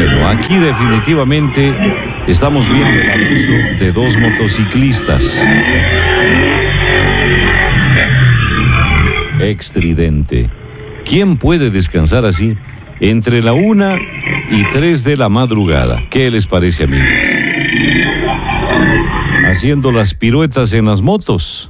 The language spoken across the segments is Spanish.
Bueno, aquí definitivamente estamos viendo el abuso de dos motociclistas. Extridente. ¿Quién puede descansar así entre la 1 y 3 de la madrugada? ¿Qué les parece, amigos? Haciendo las piruetas en las motos.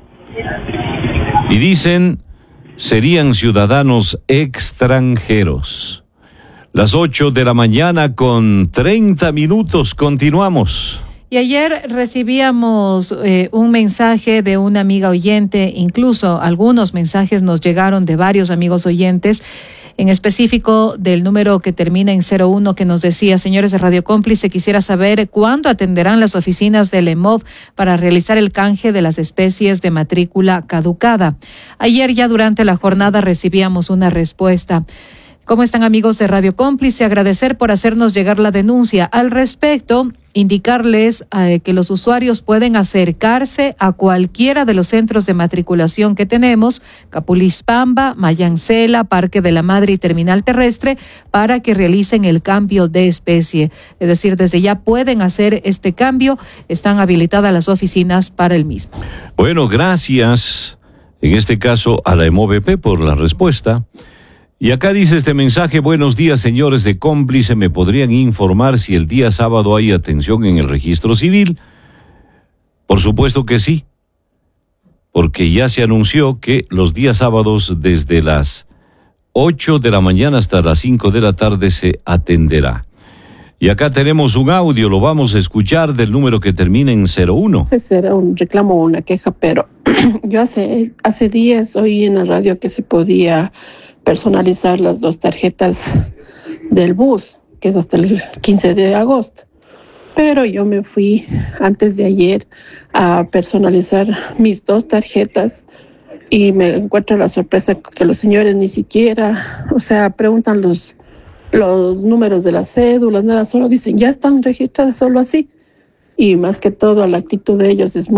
Y dicen, serían ciudadanos extranjeros. Las 8 de la mañana con 30 minutos, continuamos. Y ayer recibíamos un mensaje de una amiga oyente, incluso algunos mensajes nos llegaron de varios amigos oyentes, en específico del número que termina en 01, que nos decía: señores de Radio Cómplice, quisiera saber cuándo atenderán las oficinas del EMOV para realizar el canje de las especies de matrícula caducada. Ayer ya durante la jornada recibíamos una respuesta. ¿Cómo están, amigos de Radio Cómplice? Agradecer por hacernos llegar la denuncia. Al respecto, indicarles que los usuarios pueden acercarse a cualquiera de los centros de matriculación que tenemos, Capulispamba, Mayancela, Parque de la Madre y Terminal Terrestre, para que realicen el cambio de especie. Es decir, desde ya pueden hacer este cambio, están habilitadas las oficinas para el mismo. Bueno, gracias, en este caso, a la EMOVP por la respuesta. Y acá dice este mensaje: buenos días, señores de Cómplice, ¿me podrían informar si el día sábado hay atención en el registro civil? Por supuesto que sí, porque ya se anunció que los días sábados desde las 8 de la mañana hasta las 5 de la tarde se atenderá. Y acá tenemos un audio, lo vamos a escuchar, del número que termina en 01. Era un reclamo o una queja, pero yo hace días oí en la radio que se podía personalizar las 2 tarjetas del bus, que es hasta el 15 de agosto. Pero yo me fui antes de ayer a personalizar mis 2 tarjetas y me encuentro la sorpresa que los señores ni siquiera, preguntan los números de las cédulas, nada, solo dicen, ya están registradas, solo así. Y más que todo, la actitud de ellos es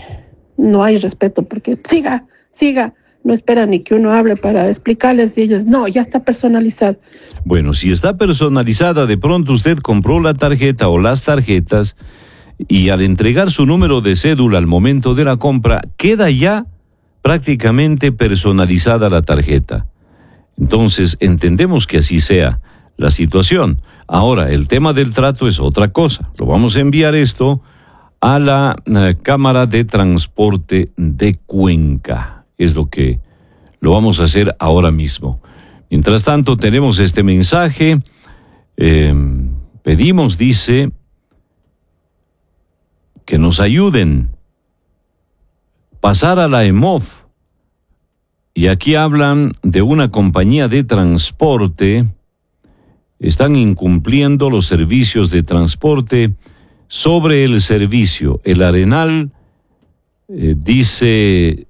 no hay respeto, porque siga, no esperan ni que uno hable para explicarles, y ellos, no, ya está personalizada. Bueno, si está personalizada, de pronto usted compró la tarjeta o las tarjetas y al entregar su número de cédula al momento de la compra, queda ya prácticamente personalizada la tarjeta. Entonces, entendemos que así sea la situación. Ahora, el tema del trato es otra cosa. Lo vamos a enviar esto a la Cámara de Transporte de Cuenca. Es lo que lo vamos a hacer ahora mismo. Mientras tanto, tenemos este mensaje. Pedimos, dice, que nos ayuden a pasar a la EMOV. Y aquí hablan de una compañía de transporte. Están incumpliendo los servicios de transporte sobre el servicio. El Arenal, dice,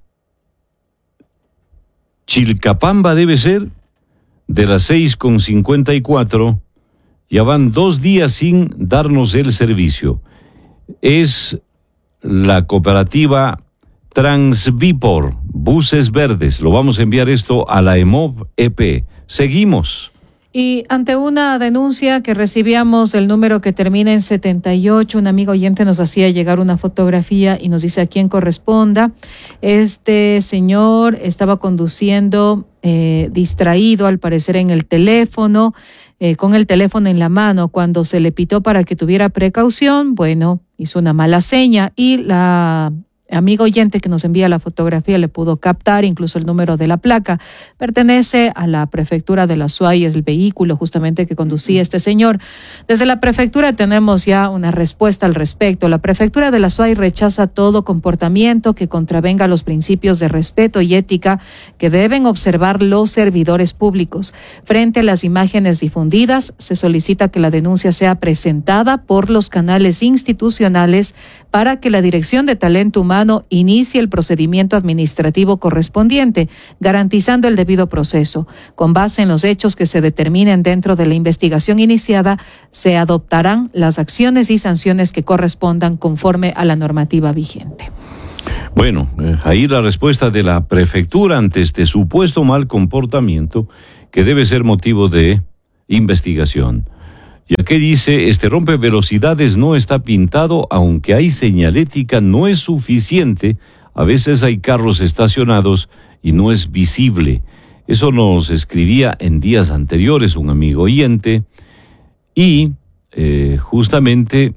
Chilcapamba debe ser, de las 6:54, ya van 2 días sin darnos el servicio. Es la cooperativa Transvipor, Buses Verdes. Lo vamos a enviar esto a la EMOV EP. Seguimos. Y ante una denuncia que recibíamos del número que termina en 78, un amigo oyente nos hacía llegar una fotografía y nos dice a quién corresponda. Este señor estaba conduciendo distraído, al parecer, en el teléfono, con el teléfono en la mano. Cuando se le pitó para que tuviera precaución, bueno, hizo una mala seña y la amigo oyente que nos envía la fotografía le pudo captar incluso el número de la placa. Pertenece a la prefectura de la Azuay, es el vehículo justamente que conducía este señor. Desde la prefectura tenemos ya una respuesta al respecto. La prefectura de la Azuay rechaza todo comportamiento que contravenga los principios de respeto y ética que deben observar los servidores públicos. Frente a las imágenes difundidas, se solicita que la denuncia sea presentada por los canales institucionales para que la Dirección de Talento Humano inicie el procedimiento administrativo correspondiente, garantizando el debido proceso. Con base en los hechos que se determinen dentro de la investigación iniciada, se adoptarán las acciones y sanciones que correspondan conforme a la normativa vigente. Bueno, ahí la respuesta de la prefectura ante este supuesto mal comportamiento que debe ser motivo de investigación. Y aquí dice, este rompevelocidades no está pintado, aunque hay señalética, no es suficiente. A veces hay carros estacionados y no es visible. Eso nos escribía en días anteriores un amigo oyente. Y justamente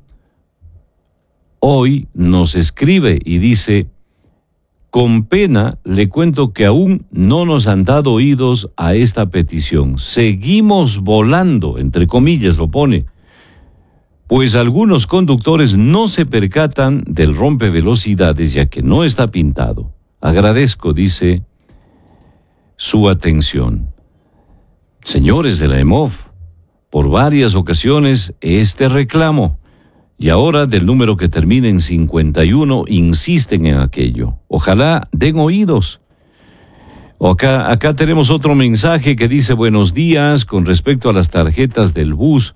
hoy nos escribe y dice, con pena le cuento que aún no nos han dado oídos a esta petición. Seguimos volando, entre comillas lo pone, pues algunos conductores no se percatan del rompevelocidades ya que no está pintado. Agradezco, dice, su atención. Señores de la EMOV, por varias ocasiones este reclamo, y ahora del número que termina en 51 insisten en aquello. Ojalá den oídos. Acá tenemos otro mensaje que dice, buenos días, con respecto a las tarjetas del bus.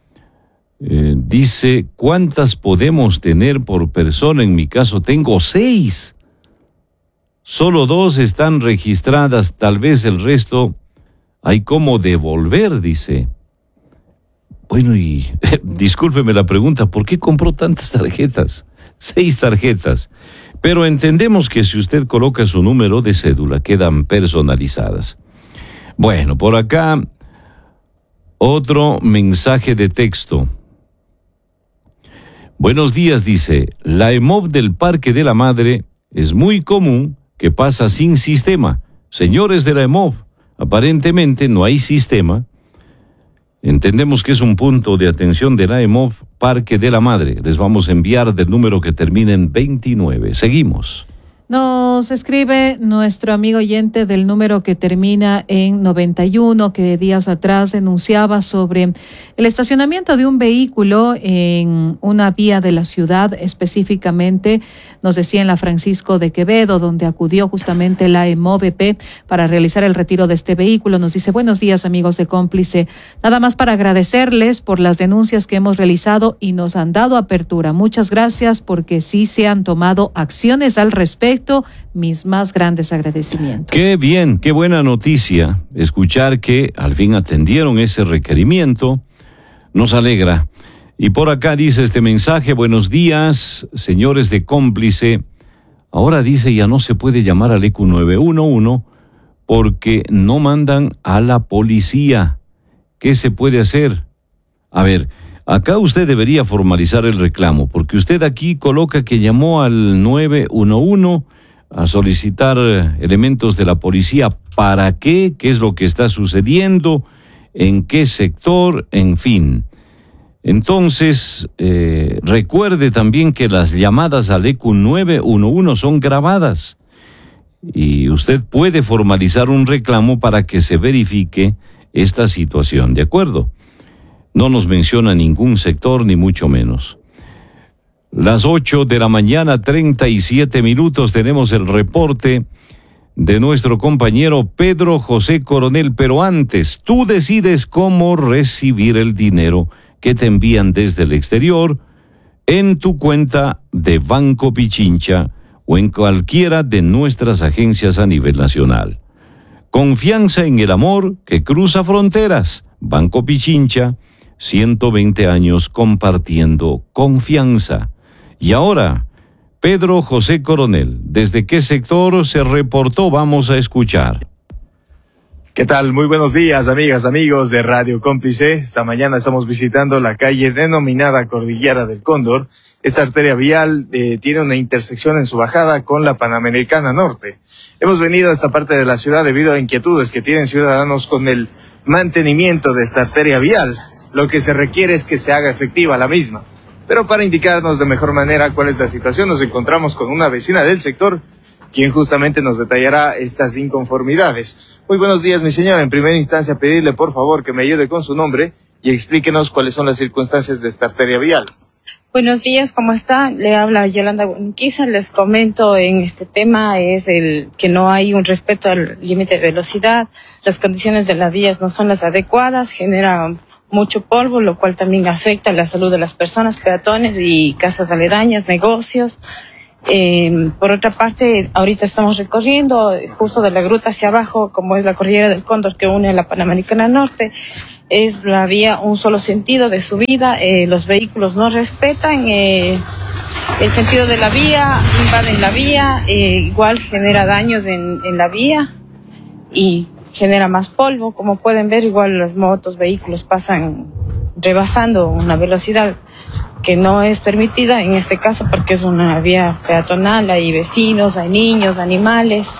Dice, ¿cuántas podemos tener por persona? En mi caso tengo 6. Solo 2 están registradas, tal vez el resto hay como devolver, dice. Bueno, y discúlpeme la pregunta, ¿por qué compró tantas tarjetas? 6 tarjetas. Pero entendemos que si usted coloca su número de cédula, quedan personalizadas. Bueno, por acá, otro mensaje de texto. Buenos días, dice, la EMOV del Parque de la Madre es muy común que pasa sin sistema. Señores de la EMOV, aparentemente no hay sistema. Entendemos que es un punto de atención de la EMOV Parque de la Madre. Les vamos a enviar del número que termina en 29. Seguimos. Nos escribe nuestro amigo oyente del número que termina en 91, que días atrás denunciaba sobre el estacionamiento de un vehículo en una vía de la ciudad, específicamente, nos decía en la Francisco de Quevedo, donde acudió justamente la EMOVP para realizar el retiro de este vehículo. Nos dice, buenos días, amigos de Cómplice. Nada más para agradecerles por las denuncias que hemos realizado y nos han dado apertura. Muchas gracias porque sí se han tomado acciones al respecto. Mis más grandes agradecimientos. Qué bien, qué buena noticia escuchar que al fin atendieron ese requerimiento. Nos alegra. Y por acá dice este mensaje, buenos días, señores de Cómplice. Ahora dice ya no se puede llamar al EQ 911 porque no mandan a la policía. ¿Qué se puede hacer? A ver, acá usted debería formalizar el reclamo, porque usted aquí coloca que llamó al 911 a solicitar elementos de la policía. ¿Para qué? ¿Qué es lo que está sucediendo? ¿En qué sector? En fin. Entonces, recuerde también que las llamadas al EQ 911 son grabadas y usted puede formalizar un reclamo para que se verifique esta situación, ¿de acuerdo? No nos menciona ningún sector, ni mucho menos. Las 8 de la mañana, 37 minutos, tenemos el reporte de nuestro compañero Pedro José Coronel, pero antes, tú decides cómo recibir el dinero que te envían desde el exterior en tu cuenta de Banco Pichincha o en cualquiera de nuestras agencias a nivel nacional. Confianza en el amor que cruza fronteras. Banco Pichincha, 120 años compartiendo confianza. Y ahora, Pedro José Coronel, ¿desde qué sector se reportó? Vamos a escuchar. ¿Qué tal? Muy buenos días, amigas, amigos de Radio Cómplice. Esta mañana estamos visitando la calle denominada Cordillera del Cóndor. Esta arteria vial tiene una intersección en su bajada con la Panamericana Norte. Hemos venido a esta parte de la ciudad debido a inquietudes que tienen ciudadanos con el mantenimiento de esta arteria vial. Lo que se requiere es que se haga efectiva la misma. Pero para indicarnos de mejor manera cuál es la situación, nos encontramos con una vecina del sector, quien justamente nos detallará estas inconformidades. Muy buenos días, mi señora. En primera instancia, pedirle por favor que me ayude con su nombre y explíquenos cuáles son las circunstancias de esta arteria vial. Buenos días, ¿cómo está? Le habla Yolanda Guaniquiza. Les comento en este tema es el que no hay un respeto al límite de velocidad, las condiciones de las vías no son las adecuadas, genera mucho polvo, lo cual también afecta la salud de las personas, peatones y casas aledañas, negocios. Por otra parte, ahorita estamos recorriendo justo de la gruta hacia abajo, como es la Cordillera del Cóndor que une a la Panamericana Norte. es la vía un solo sentido de subida, los vehículos no respetan el sentido de la vía, invaden la vía, igual genera daños en la vía y genera más polvo. Como pueden ver, igual los vehículos pasan rebasando una velocidad que no es permitida en este caso porque es una vía peatonal, hay vecinos, hay niños, animales.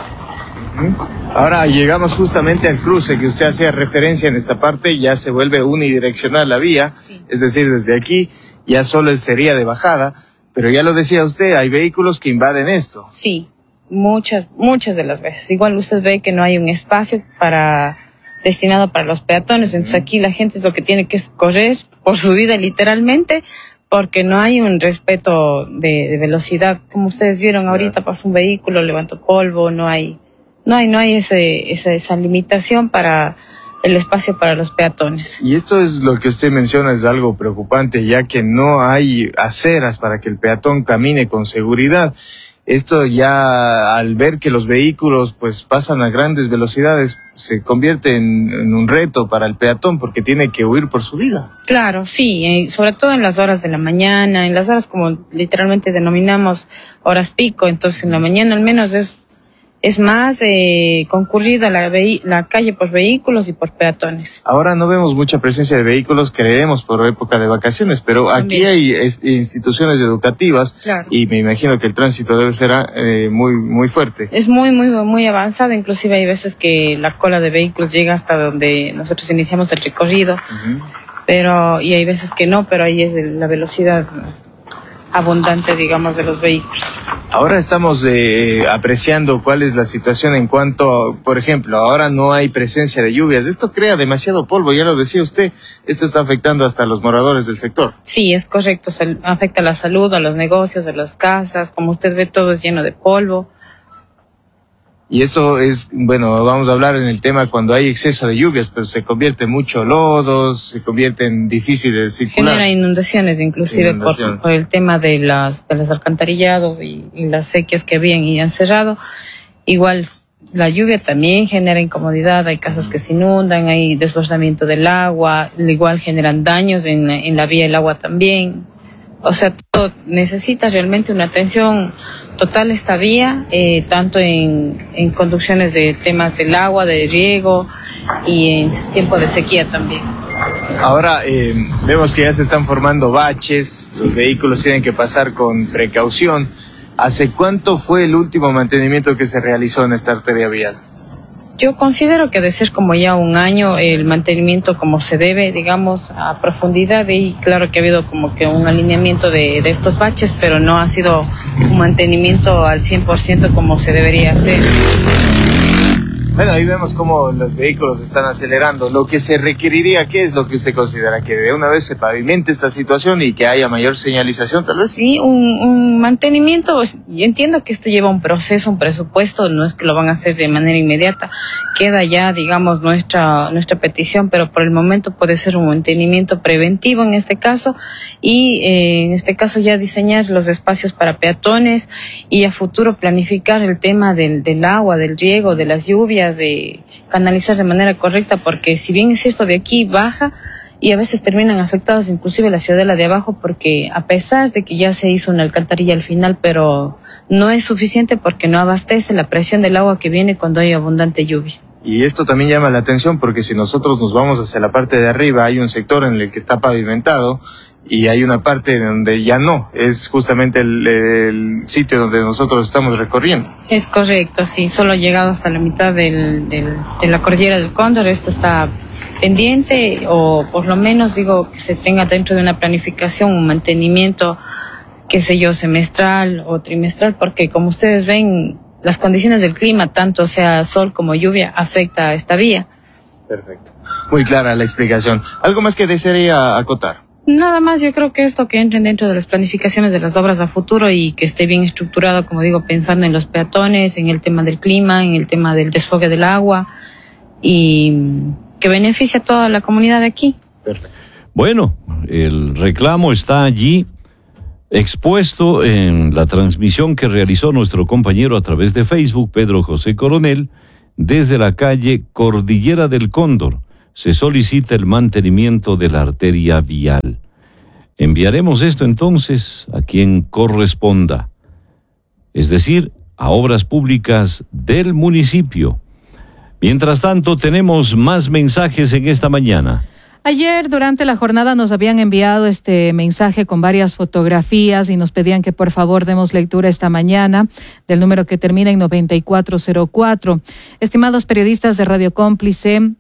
Ahora llegamos justamente al cruce que usted hacía referencia en esta parte, ya se vuelve unidireccional la vía, sí. Es decir, desde aquí ya solo sería de bajada, pero ya lo decía usted, hay vehículos que invaden esto. Sí, muchas de las veces. Igual usted ve que no hay un espacio destinado para los peatones, entonces aquí la gente es lo que tiene que correr por su vida literalmente, porque no hay un respeto de velocidad. Como ustedes vieron ahorita, pasó un vehículo, levantó polvo, no hay esa limitación para el espacio para los peatones. Y esto es lo que usted menciona, es algo preocupante, ya que no hay aceras para que el peatón camine con seguridad. Esto ya, al ver que los vehículos pues pasan a grandes velocidades, se convierte en un reto para el peatón porque tiene que huir por su vida. Claro, sí, sobre todo en las horas de la mañana, en las horas como literalmente denominamos horas pico, entonces en la mañana al menos es más concurrida la calle por vehículos y por peatones. Ahora no vemos mucha presencia de vehículos, creemos por época de vacaciones, pero también aquí hay instituciones educativas, claro. Y me imagino que el tránsito debe ser muy fuerte. Es muy avanzado, inclusive hay veces que la cola de vehículos llega hasta donde nosotros iniciamos el recorrido, y hay veces que no, pero ahí es la velocidad abundante, digamos, de los vehículos. Ahora estamos apreciando cuál es la situación en cuanto, por ejemplo, ahora no hay presencia de lluvias. Esto crea demasiado polvo, ya lo decía usted. Esto está afectando hasta a los moradores del sector. Sí, es correcto. Afecta a la salud, a los negocios, a las casas. Como usted ve, todo es lleno de polvo. Y eso es, bueno, vamos a hablar en el tema cuando hay exceso de lluvias, pero se convierte en mucho lodos, se convierte en difícil de circular. Genera inundaciones, inclusive por el tema de los alcantarillados y las sequías que habían y han cerrado. Igual la lluvia también genera incomodidad, hay casas que se inundan, hay desbordamiento del agua, igual generan daños en la vía del agua también. O sea, todo necesita realmente una atención total esta vía, tanto en conducciones de temas del agua, de riego y en tiempo de sequía también. Ahora vemos que ya se están formando baches, los vehículos tienen que pasar con precaución. ¿Hace cuánto fue el último mantenimiento que se realizó en esta arteria vial? Yo considero que de ser como ya un año el mantenimiento como se debe, digamos, a profundidad, y claro que ha habido como que un alineamiento de estos baches, pero no ha sido un mantenimiento al 100% como se debería hacer. Bueno, ahí vemos cómo los vehículos están acelerando. Lo que se requeriría, ¿qué es lo que usted considera? ¿Que de una vez se pavimente esta situación y que haya mayor señalización, tal vez? Sí, un mantenimiento. Entiendo que esto lleva un proceso, un presupuesto, no es que lo van a hacer de manera inmediata. Queda ya, digamos, nuestra petición, pero por el momento puede ser un mantenimiento preventivo en este caso, y en este caso ya diseñar los espacios para peatones y a futuro planificar el tema del agua, del riego, de las lluvias, de canalizar de manera correcta, porque si bien es cierto de aquí baja y a veces terminan afectados inclusive la ciudadela de abajo, porque a pesar de que ya se hizo una alcantarilla al final, pero no es suficiente porque no abastece la presión del agua que viene cuando hay abundante lluvia. Y esto también llama la atención porque si nosotros nos vamos hacia la parte de arriba, hay un sector en el que está pavimentado y hay una parte donde ya no, es justamente el sitio donde nosotros estamos recorriendo. Es correcto, sí, solo ha llegado hasta la mitad de la cordillera del Cóndor. Esto está pendiente, o por lo menos digo que se tenga dentro de una planificación un mantenimiento, qué sé yo, semestral o trimestral, porque como ustedes ven, las condiciones del clima, tanto sea sol como lluvia, afecta a esta vía. Perfecto. Muy clara la explicación. ¿Algo más que desearía acotar? Nada más, yo creo que esto que entren dentro de las planificaciones de las obras a futuro y que esté bien estructurado, como digo, pensando en los peatones, en el tema del clima, en el tema del desfogue del agua, y que beneficie a toda la comunidad de aquí. Perfecto. Bueno, el reclamo está allí expuesto en la transmisión que realizó nuestro compañero a través de Facebook, Pedro José Coronel, desde la calle Cordillera del Cóndor, se solicita el mantenimiento de la arteria vial. Enviaremos esto entonces a quien corresponda, es decir, a Obras Públicas del municipio. Mientras tanto, tenemos más mensajes en esta mañana. Ayer durante la jornada nos habían enviado este mensaje con varias fotografías y nos pedían que por favor demos lectura esta mañana del número que termina en 9404. Estimados periodistas de Radio Cómplice,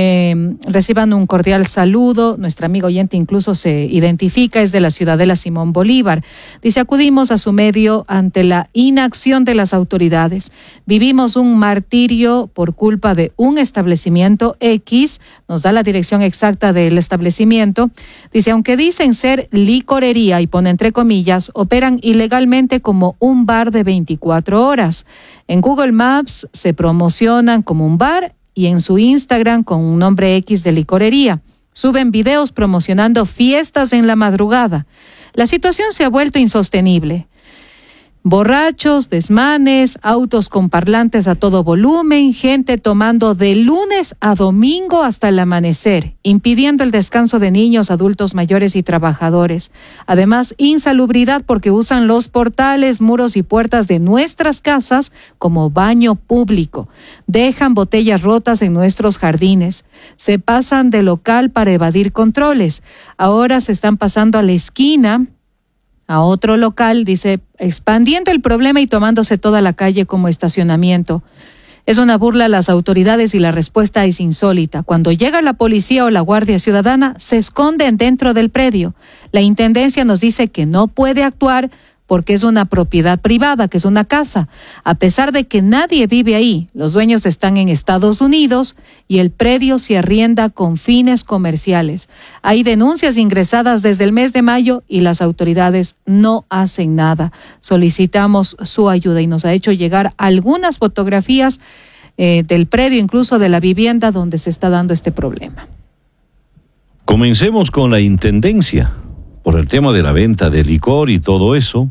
reciban un cordial saludo. Nuestro amigo oyente incluso se identifica, es de la Ciudadela Simón Bolívar. Dice: acudimos a su medio ante la inacción de las autoridades. Vivimos un martirio por culpa de un establecimiento X. Nos da la dirección exacta del establecimiento. Dice: aunque dicen ser licorería y pone entre comillas, operan ilegalmente como un bar de 24 horas. En Google Maps se promocionan como un bar y en su Instagram con un nombre X de licorería. Suben videos promocionando fiestas en la madrugada. La situación se ha vuelto insostenible. Borrachos, desmanes, autos con parlantes a todo volumen, gente tomando de lunes a domingo hasta el amanecer, impidiendo el descanso de niños, adultos mayores y trabajadores. Además, insalubridad porque usan los portales, muros y puertas de nuestras casas como baño público. Dejan botellas rotas en nuestros jardines. Se pasan de local para evadir controles. Ahora se están pasando a la esquina, a otro local, dice, expandiendo el problema y tomándose toda la calle como estacionamiento. Es una burla a las autoridades y la respuesta es insólita. Cuando llega la policía o la Guardia Ciudadana, se esconden dentro del predio. La Intendencia nos dice que no puede actuar porque es una propiedad privada, que es una casa. A pesar de que nadie vive ahí, los dueños están en Estados Unidos y el predio se arrienda con fines comerciales. Hay denuncias ingresadas desde el mes de mayo y las autoridades no hacen nada. Solicitamos su ayuda y nos ha hecho llegar algunas fotografías del predio, incluso de la vivienda donde se está dando este problema. Comencemos con la Intendencia, por el tema de la venta de licor y todo eso.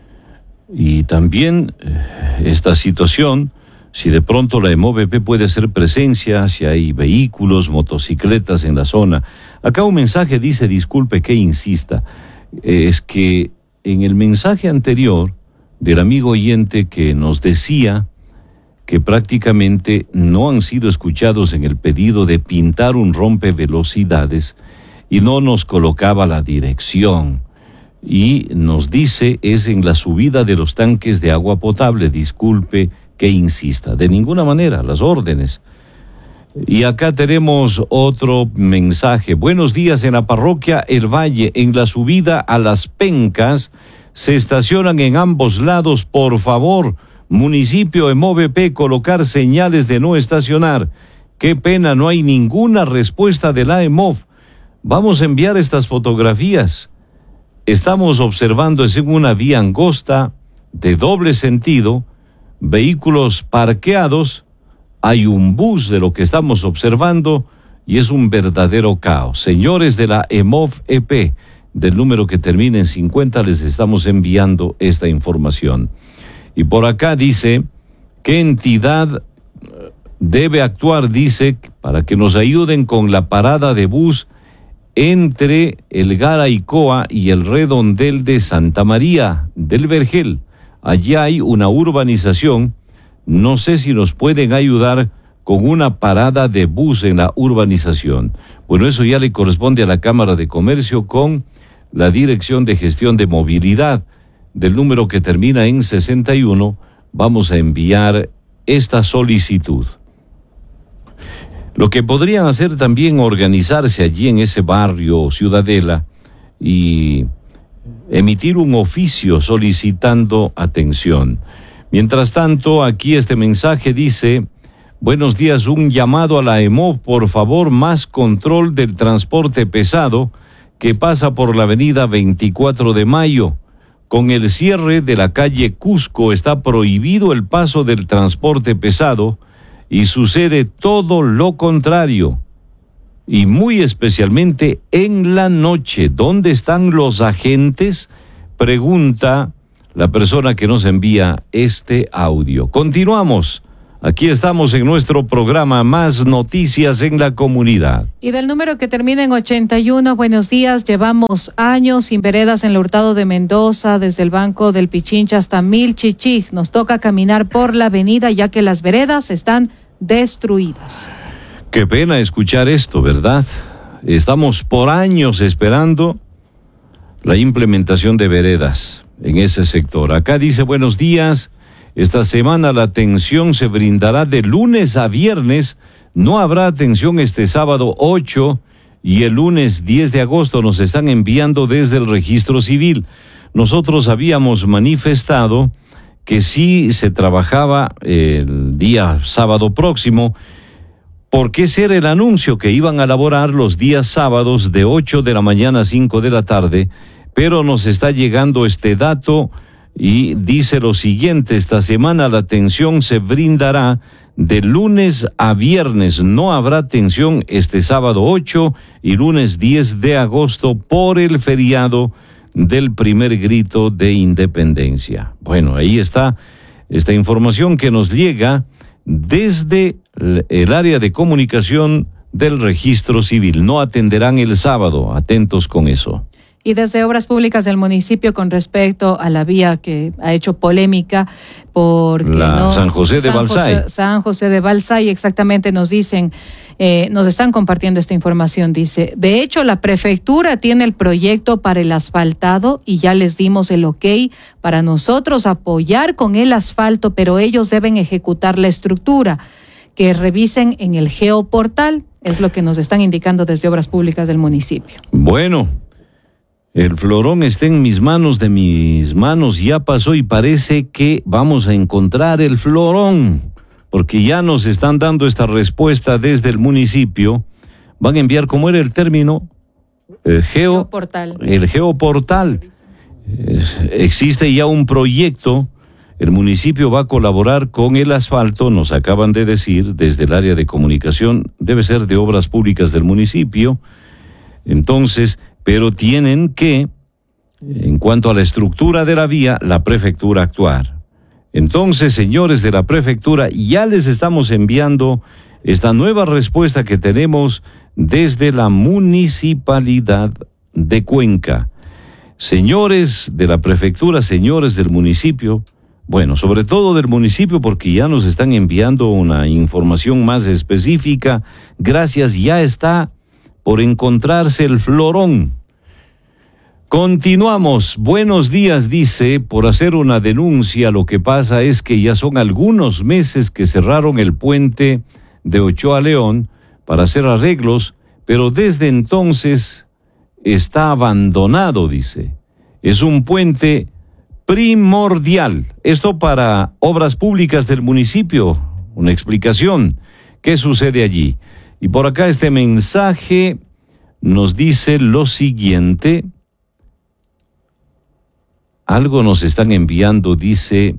Y también esta situación, si de pronto la EMOVP puede hacer presencia, si hay vehículos, motocicletas en la zona. Acá un mensaje dice, disculpe que insista, es que en el mensaje anterior del amigo oyente que nos decía que prácticamente no han sido escuchados en el pedido de pintar un rompevelocidades y no nos colocaba la dirección. Y nos dice es en la subida de los tanques de agua potable, disculpe que insista, de ninguna manera, las órdenes. Y acá tenemos otro mensaje. Buenos días, en la parroquia El Valle, en la subida a Las Pencas, se estacionan en ambos lados, por favor, municipio EMOVP, colocar señales de no estacionar. Qué pena, no hay ninguna respuesta de la EMOV. Vamos a enviar estas fotografías. Estamos observando en una vía angosta de doble sentido, vehículos parqueados, hay un bus de lo que estamos observando y es un verdadero caos. Señores de la EMOV-EP, del número que termina en 50, les estamos enviando esta información. Y por acá dice, ¿qué entidad debe actuar? Dice, para que nos ayuden con la parada de bus entre el Garaicoa y el redondel de Santa María del Vergel. Allí hay una urbanización. No sé si nos pueden ayudar con una parada de bus en la urbanización. Bueno, eso ya le corresponde a la Cámara de Comercio con la Dirección de Gestión de Movilidad. Del número que termina en 61, vamos a enviar esta solicitud. Lo que podrían hacer también, organizarse allí en ese barrio Ciudadela y emitir un oficio solicitando atención. Mientras tanto, aquí este mensaje dice, buenos días, un llamado a la EMOV, por favor, más control del transporte pesado que pasa por la avenida 24 de Mayo. Con el cierre de la calle Cusco está prohibido el paso del transporte pesado y sucede todo lo contrario. Y muy especialmente en la noche. ¿Dónde están los agentes? Pregunta la persona que nos envía este audio. Continuamos Aquí estamos en nuestro programa Más Noticias en la Comunidad. Y del número que termina en 81, buenos días. Llevamos años sin veredas en el Hurtado de Mendoza, desde el Banco del Pichincha hasta Milchichig. Nos toca caminar por la avenida ya que las veredas están destruidas. Qué pena escuchar esto, ¿verdad? Estamos por años esperando la implementación de veredas en ese sector. Acá dice, buenos días. Esta semana la atención se brindará de lunes a viernes. No habrá atención este sábado 8 y el lunes 10 de agosto nos están enviando desde el registro civil. Nosotros habíamos manifestado que sí se trabajaba el día sábado próximo, porque ese era el anuncio que iban a laborar los días sábados de 8 de la mañana a 5 de la tarde, pero nos está llegando este dato y dice lo siguiente: esta semana la atención se brindará de lunes a viernes. No habrá atención este sábado 8 y lunes 10 de agosto por el feriado del primer grito de independencia. Bueno, ahí está esta información que nos llega desde el área de comunicación del registro civil. No atenderán el sábado, atentos con eso. Y desde Obras Públicas del municipio, con respecto a la vía que ha hecho polémica, porque San José de Balsay. San José de Balsay, exactamente, nos dicen, nos están compartiendo esta información. Dice, de hecho, la prefectura tiene el proyecto para el asfaltado y ya les dimos el ok para nosotros apoyar con el asfalto, pero ellos deben ejecutar la estructura, que revisen en el geoportal, es lo que nos están indicando desde Obras Públicas del municipio. Bueno, el florón está en mis manos, de mis manos ya pasó y parece que vamos a encontrar el florón, porque ya nos están dando esta respuesta desde el municipio. Van a enviar, ¿cómo era el término? Geoportal. El geoportal. Existe ya un proyecto, el municipio va a colaborar con el asfalto, nos acaban de decir desde el área de comunicación, debe ser de Obras Públicas del municipio. Entonces, pero tienen que, en cuanto a la estructura de la vía, la prefectura actuar. Entonces, señores de la prefectura, ya les estamos enviando esta nueva respuesta que tenemos desde la municipalidad de Cuenca. Señores de la prefectura, señores del municipio, bueno, sobre todo del municipio, porque ya nos están enviando una información más específica. Gracias, ya está por encontrarse el florón. Continuamos. Buenos días, dice, por hacer una denuncia. Lo que pasa es que ya son algunos meses que cerraron el puente de Ochoa León para hacer arreglos, pero desde entonces está abandonado, dice. Es un puente primordial. Esto para Obras Públicas del municipio. Una explicación. ¿Qué sucede allí? Y por acá este mensaje nos dice lo siguiente. Algo nos están enviando, dice,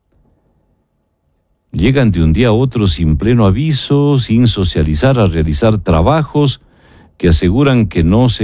llegan de un día a otro sin pleno aviso, sin socializar, a realizar trabajos que aseguran que no se